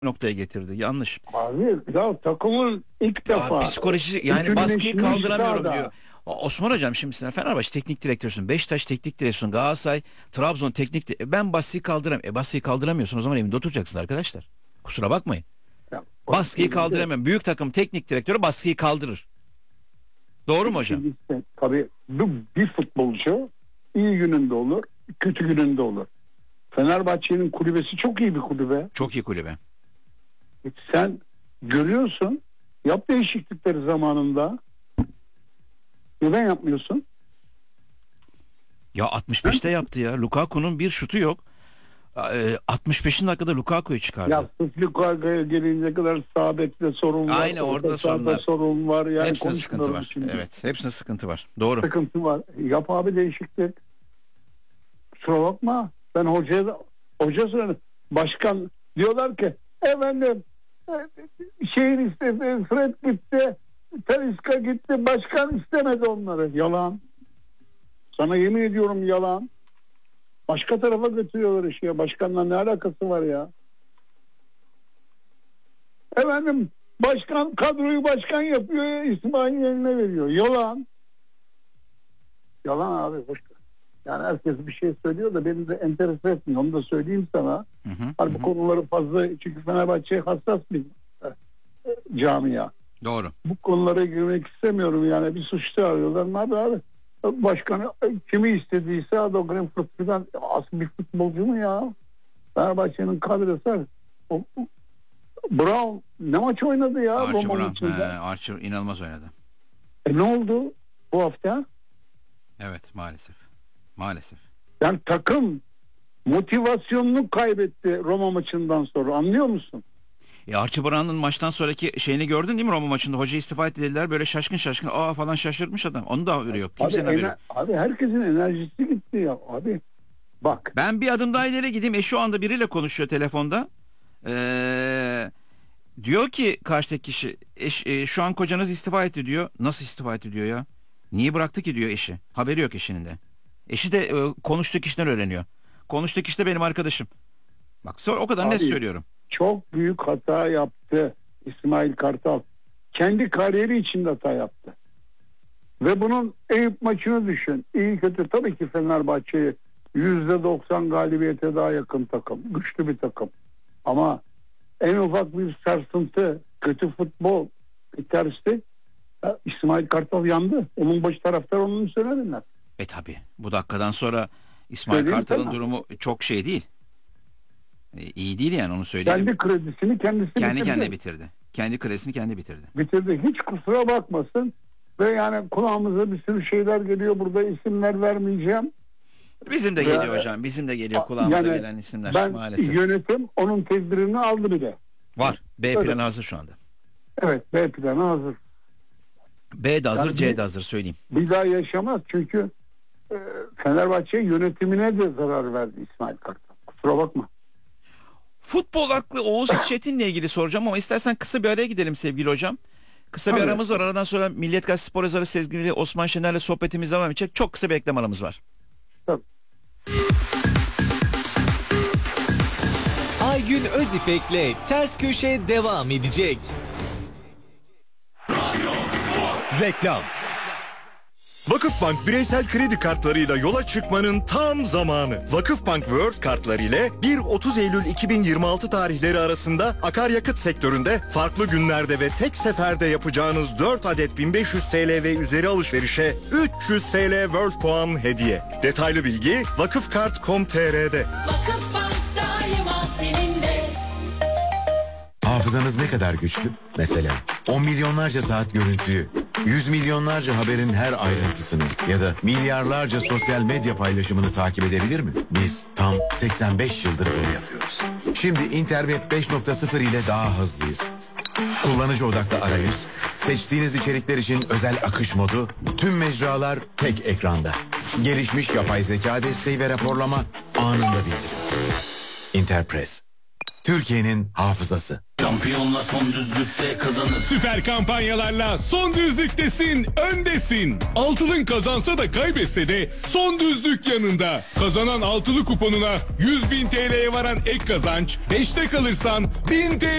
noktaya getirdi. Yanlış. Abi ya takımın ilk defa Psikoloji yani bütünleşmiş baskıyı kaldıramıyorum sahada. diyor. Osman hocam şimdi sen Fenerbahçe teknik direktörsün. Beşiktaş teknik direktörsün. Galatasaray, Trabzon ben baskıyı kaldıramıyorum. Baskıyı kaldıramıyorsun o zaman evinde oturacaksın arkadaşlar. Kusura bakmayın. Ya, Baskıyı kaldıramıyorum. Büyük takım teknik direktörü baskıyı kaldırır. Doğru mu hocam? Tabii bir futbolcu iyi gününde olur, kötü gününde olur. Fenerbahçe'nin kulübesi çok iyi bir kulübe. Çok iyi kulübe. Sen görüyorsun, yap değişiklikleri zamanında. Neden yapmıyorsun? Ya 65'te yaptı ya. Lukaku'nun bir şutu yok. 65. dakikada Lukaku'yu çıkardı. Ya sırf Lukaku'ya gelince kadar sağ bekle sorun var. Aynı orada sorun var. Yani hepsinde sıkıntı var. Şimdi. Evet, hepsinde sıkıntı var. Doğru. Sıkıntı var. Yap abi değişiklik. Kusura bakma. Ben hoca söyledi. Başkan diyorlar ki efendim şehir istedi, Fred gitti, Talisca gitti, başkan istemedi onları. Yalan. Sana yemin ediyorum yalan. Başka tarafa götürüyorlar işi ya. Başkanla ne alakası var ya? Efendim başkan kadroyu başkan yapıyor, İsmail eline veriyor. Yalan. Yalan abi. Boş ver. Yani herkes bir şey söylüyor da beni de enterese etmiyor. Onu da söyleyeyim sana. Bu konuları fazla, çünkü Fenerbahçe hassas bir camia. Doğru. Bu konulara girmek istemiyorum yani. Bir suçlu arıyorlar. Abi başkanı kimi istediyse Adogren Fırtı'dan aslında bir futbolcu mu ya? Fenerbahçe'nin kadrosu Brown ne maç oynadı ya? Archie Roma Brown. maçında. Archie inanılmaz oynadı. Ne oldu bu hafta? Evet maalesef. Maalesef. Yani takım motivasyonunu kaybetti Roma maçından sonra, anlıyor musun? Archie Brown'un maçtan sonraki şeyini gördün değil mi Roma maçında? Hoca istifa etti dediler. Böyle şaşkın falan şaşırmış adam. Onun da haberi yok. Kimsenin haberi yok. Abi herkesin enerjisi gitti ya abi. Bak. Ben bir adım daha ileri gideyim. Şu anda biriyle konuşuyor telefonda. Diyor ki karşıdaki kişi şu an kocanız istifa etti diyor. Nasıl istifa etti diyor ya. Niye bıraktı ki diyor eşi. Haberi yok eşinin de. Eşi de konuştuğu kişiden öğreniyor. Konuştuğu kişi de benim arkadaşım. Bak sonra o kadar net söylüyorum. Çok büyük hata yaptı İsmail Kartal. Kendi kariyeri içinde hata yaptı. Ve bunun Eyüp maçını düşün. İyi kötü tabii ki Fenerbahçe'ye %90 galibiyete daha yakın takım. Güçlü bir takım. Ama en ufak bir sarsıntı, kötü futbol, bir terslik, İsmail Kartal yandı. Onun başı taraftar onun söylediler. Tabii. Bu dakikadan sonra İsmail Kartal'ın durumu çok şey değil. İyi değil yani, onu söyleyeyim. Kendi kredisini kendi bitirdi. Kendi kredisini kendi bitirdi. Hiç kusura bakmasın. Ve yani kulağımıza bir sürü şeyler geliyor. Burada isimler vermeyeceğim. Bizim de geliyor hocam. Bizim de geliyor kulağımıza gelen isimler maalesef. Yönetim onun tedbirini aldı bile. Var. B planı hazır şu anda. Evet, B planı hazır. B de hazır, Yani C de hazır söyleyeyim. Bir daha yaşamaz çünkü Fenerbahçe yönetimine de zarar verdi İsmail Kartal. Kusura bakma. Futbol aklı Oğuz Çetin'le ilgili soracağım ama istersen kısa bir araya gidelim sevgili hocam. Kısa bir aramız var. Aradan sonra Milliyet Gazetesi spor yazarı Sezgin ile Osman Şener'le sohbetimiz devam edecek. Çok kısa bir reklam aramız var. Tabii. Aygün Özipek'le Ters Köşe devam edecek. Reklam. Vakıfbank bireysel kredi kartlarıyla yola çıkmanın tam zamanı. Vakıfbank World kartları ile 1-30 Eylül 2026 tarihleri arasında akaryakıt sektöründe farklı günlerde ve tek seferde yapacağınız 4 adet 1500 TL ve üzeri alışverişe 300 TL World puan hediye. Detaylı bilgi vakıfkart.com.tr'de. Vakıfbank daima seninle. Hafızanız ne kadar güçlü? Mesela 10 milyonlarca saat görüntüyü, 100 milyonlarca haberin her ayrıntısını ya da milyarlarca sosyal medya paylaşımını takip edebilir mi? Biz tam 85 yıldır bunu yapıyoruz. Şimdi Interweb 5.0 ile daha hızlıyız. Kullanıcı odaklı arayüz, seçtiğiniz içerikler için özel akış modu, tüm mecralar tek ekranda. Gelişmiş yapay zeka desteği ve raporlama anında bildiriyor. Interpress. Türkiye'nin hafızası. Şampiyonla son düzlükte kazanır. Süper kampanyalarla son düzlüktesin, öndesin. Altılın kazansa da kaybetse de son düzlük yanında. Kazanan altılı kuponuna 100.000 TL'ye varan ek kazanç, 5'te kalırsan 1000 TL